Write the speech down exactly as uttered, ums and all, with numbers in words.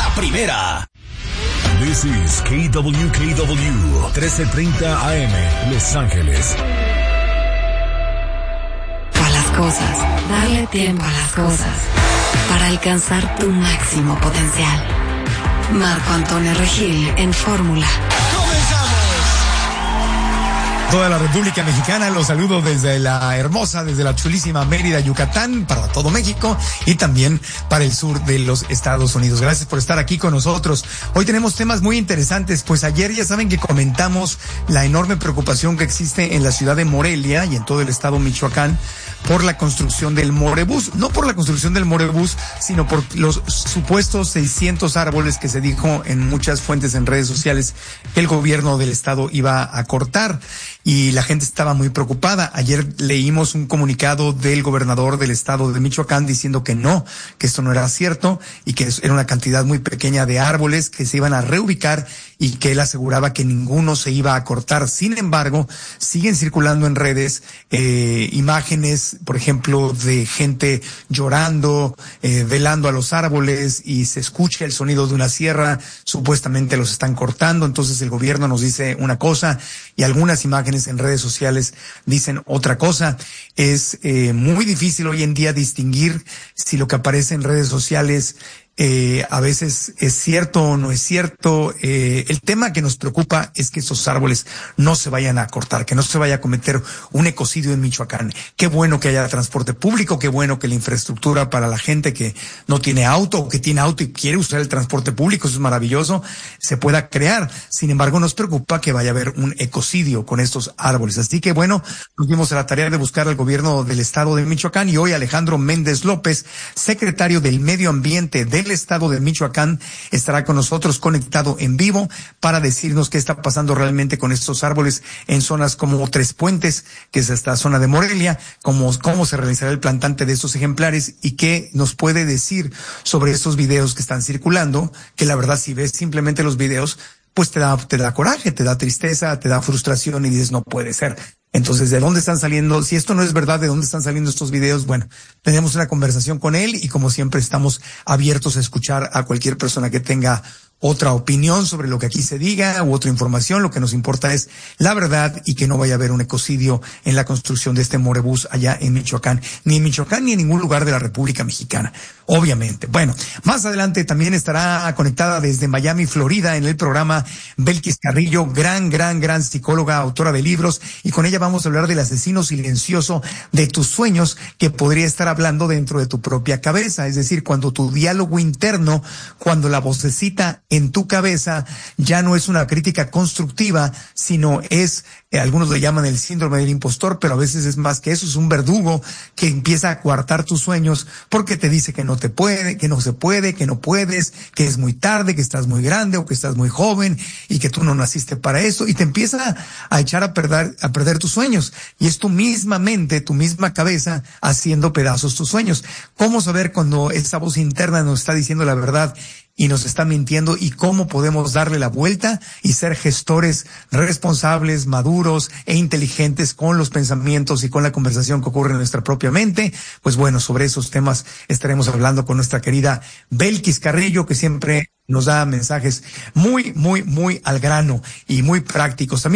la primera. This is K W K W trece treinta A M, Los Ángeles. A las cosas, darle tiempo a las cosas, para alcanzar tu máximo potencial. Marco Antonio Regil en Fórmula. Toda la República Mexicana, los saludo desde la hermosa, desde la chulísima Mérida, Yucatán, para todo México y también para el sur de los Estados Unidos. Gracias por estar aquí con nosotros. Hoy tenemos temas muy interesantes, pues ayer ya saben que comentamos la enorme preocupación que existe en la ciudad de Morelia y en todo el estado Michoacán por la construcción del Morebús, no por la construcción del Morebús, sino por los supuestos seiscientos árboles que se dijo en muchas fuentes en redes sociales que el gobierno del estado iba a cortar. Y la gente estaba muy preocupada. Ayer leímos un comunicado del gobernador del estado de Michoacán diciendo que no, que esto no era cierto y que era una cantidad muy pequeña de árboles que se iban a reubicar y que él aseguraba que ninguno se iba a cortar. Sin embargo, siguen circulando en redes eh, imágenes, por ejemplo, de gente llorando, eh, velando a los árboles y se escucha el sonido de una sierra. Supuestamente los están cortando. Entonces el gobierno nos dice una cosa y algunas imágenes en redes sociales dicen otra cosa. Es eh, muy difícil hoy en día distinguir si lo que aparece en redes sociales Eh, a veces es cierto o no es cierto. Eh, el tema que nos preocupa es que esos árboles no se vayan a cortar, que no se vaya a cometer un ecocidio en Michoacán. Qué bueno que haya transporte público, qué bueno que la infraestructura para la gente que no tiene auto o que tiene auto y quiere usar el transporte público, eso es maravilloso, se pueda crear. Sin embargo, nos preocupa que vaya a haber un ecocidio con estos árboles. Así que bueno, nos dimos a la tarea de buscar al gobierno del estado de Michoacán y hoy Alejandro Méndez López, secretario del Medio Ambiente del el estado de Michoacán, estará con nosotros conectado en vivo para decirnos qué está pasando realmente con estos árboles en zonas como Tres Puentes, que es esta zona de Morelia, cómo, cómo se realizará el plantante de estos ejemplares y qué nos puede decir sobre estos videos que están circulando, que la verdad si ves simplemente los videos, pues te da, te da coraje, te da tristeza, te da frustración y dices no puede ser. Entonces, ¿de dónde están saliendo? Si esto no es verdad, ¿de dónde están saliendo estos videos? Bueno, tenemos una conversación con él y como siempre estamos abiertos a escuchar a cualquier persona que tenga otra opinión sobre lo que aquí se diga u otra información. Lo que nos importa es la verdad y que no vaya a haber un ecocidio en la construcción de este Morebús allá en Michoacán, ni en Michoacán ni en ningún lugar de la República Mexicana, obviamente. Bueno, más adelante también estará conectada desde Miami, Florida, en el programa Belkis Carrillo, gran, gran, gran psicóloga, autora de libros, y con ella vamos a hablar del asesino silencioso de tus sueños que podría estar hablando dentro de tu propia cabeza, es decir, cuando tu diálogo interno, cuando la vocecita en tu cabeza ya no es una crítica constructiva, sino es, eh, algunos le llaman el síndrome del impostor, pero a veces es más que eso, es un verdugo que empieza a coartar tus sueños porque te dice que no te puede, que no se puede, que no puedes, que es muy tarde, que estás muy grande o que estás muy joven y que tú no naciste para eso, y te empieza a echar a perder, a perder tus sueños, y es tu misma mente, tu misma cabeza haciendo pedazos tus sueños. ¿Cómo saber cuando esa voz interna nos está diciendo la verdad y nos está mintiendo, y cómo podemos darle la vuelta y ser gestores responsables, maduros e inteligentes con los pensamientos y con la conversación que ocurre en nuestra propia mente? Pues bueno, sobre esos temas estaremos hablando con nuestra querida Belkis Carrillo, que siempre nos da mensajes muy, muy, muy al grano y muy prácticos. También